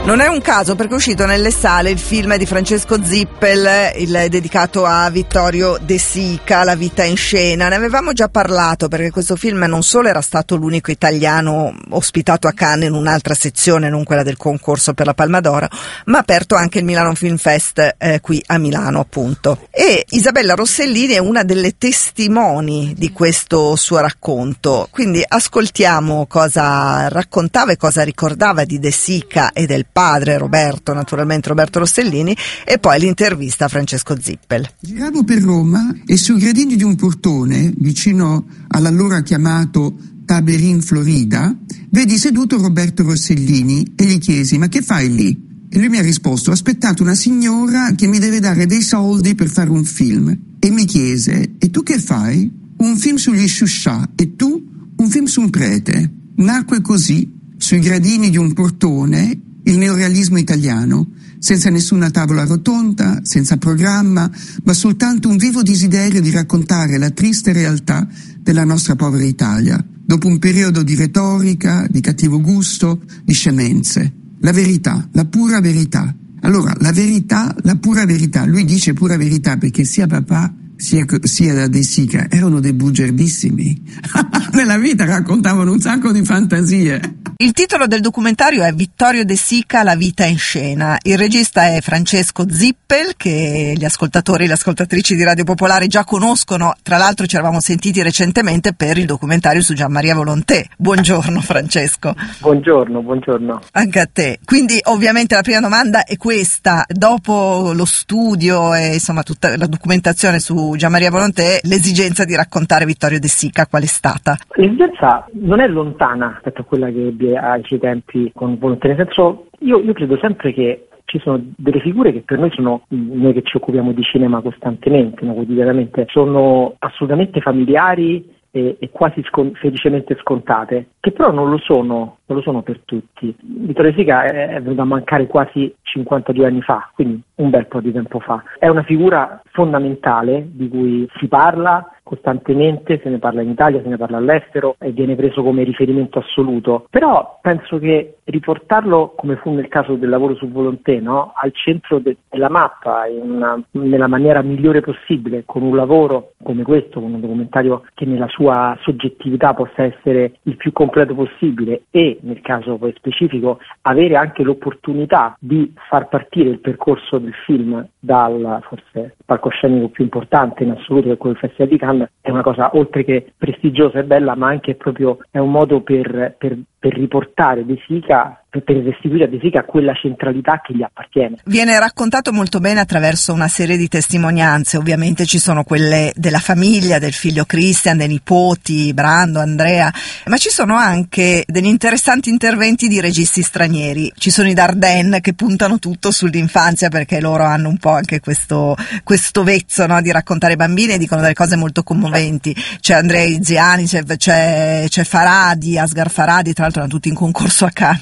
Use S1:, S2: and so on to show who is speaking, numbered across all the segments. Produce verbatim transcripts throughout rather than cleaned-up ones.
S1: Non è un caso perché è uscito nelle sale il film di Francesco Zippel, il dedicato a Vittorio De Sica, La vita in scena. Ne avevamo già parlato perché questo film non solo era stato l'unico italiano ospitato a Cannes in un'altra sezione, non quella del concorso per la Palma d'Oro, ma ha aperto anche il Milano Film Fest eh, qui a Milano, appunto. E Isabella Rossellini è una delle testimoni di questo suo racconto, quindi ascoltiamo cosa raccontava e cosa ricordava di De Sica e del padre Roberto, naturalmente Roberto Rossellini, e poi l'intervista a Francesco Zippel.
S2: Giravo per Roma e sui gradini di un portone, vicino all'allora chiamato Taberin Florida, vedi seduto Roberto Rossellini e gli chiesi: ma che fai lì? E lui mi ha risposto: ho aspettato una signora che mi deve dare dei soldi per fare un film. E mi chiese: e tu che fai? Un film sugli Sciuscià. E tu? Un film su un prete. Nacque così, sui gradini di un portone, il neorealismo italiano, senza nessuna tavola rotonda, senza programma, ma soltanto un vivo desiderio di raccontare la triste realtà della nostra povera Italia, dopo un periodo di retorica, di cattivo gusto, di scemenze. La verità, la pura verità. Allora, la verità, la pura verità. Lui dice pura verità perché sia papà sia, sia De Sica erano dei bugiardissimi. Nella vita raccontavano un sacco di fantasie.
S1: Il titolo del documentario è Vittorio De Sica, La vita in scena. Il regista è Francesco Zippel, che gli ascoltatori e le ascoltatrici di Radio Popolare già conoscono. Tra l'altro ci eravamo sentiti recentemente per il documentario su Gianmaria Volonté. Buongiorno Francesco.
S3: Buongiorno, buongiorno.
S1: Anche a te. Quindi ovviamente la prima domanda è questa: dopo lo studio e insomma tutta la documentazione su Gianmaria Volonté, l'esigenza di raccontare Vittorio De Sica qual è stata?
S3: L'esigenza non è lontana rispetto a quella che ebbe ai suoi tempi con Volonté, nel senso, io, io credo sempre che ci sono delle figure che per noi sono, noi che ci occupiamo di cinema costantemente, no, quotidianamente, sono assolutamente familiari e, e quasi scon- felicemente scontate, che però non lo sono, non lo sono per tutti. Vittorio De Sica è, è venuto a mancare quasi cinquantadue anni fa, quindi un bel po' di tempo fa. È una figura fondamentale di cui si parla costantemente, se ne parla in Italia, se ne parla all'estero e viene preso come riferimento assoluto. Però penso che riportarlo, come fu nel caso del lavoro su Volonté, no? al centro de- della mappa, in una, nella maniera migliore possibile, con un lavoro come questo, con un documentario che nella sua soggettività possa essere il più completo possibile e, nel caso poi specifico, avere anche l'opportunità di far partire il percorso del film dal forse palcoscenico più importante in assoluto, che è quello del Festival di Cannes, è una cosa oltre che prestigiosa e bella, ma anche proprio è un modo per, per, per riportare De Sica, per, per restituire a De Sica quella centralità che gli appartiene.
S1: Viene raccontato molto bene attraverso una serie di testimonianze. Ovviamente ci sono quelle della famiglia, del figlio Christian, dei nipoti Brando, Andrea, ma ci sono anche degli interessanti interventi di registi stranieri. Ci sono i Dardenne che puntano tutto sull'infanzia, perché loro hanno un po' anche questo, questo vezzo, no, di raccontare ai bambini, e dicono delle cose molto commoventi. C'è Andrea Iziani, c'è, c'è, c'è Faradi, Asghar Faradi, tra l'altro erano tutti in concorso a Cannes.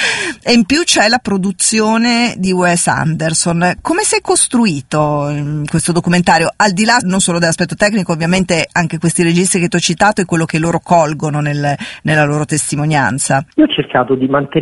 S1: E in più c'è la produzione di Wes Anderson. Come si è costruito questo documentario? Al di là non solo dell'aspetto tecnico, ovviamente anche questi registi che ti ho citato e quello che loro colgono nel, nella loro testimonianza.
S3: Io ho cercato di mantenere